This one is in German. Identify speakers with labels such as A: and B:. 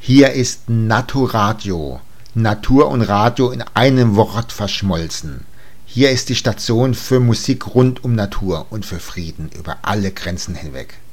A: Hier ist Naturadio, Natur und Radio in einem Wort verschmolzen. Hier ist die Station für Musik rund um Natur und für Frieden über alle Grenzen hinweg.